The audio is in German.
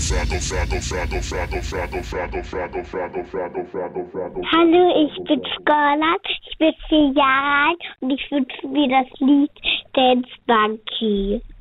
Hallo, ich bin Scarlett, ich bin 4 Jahre alt und ich wünsche mir das Lied Dance Monkey.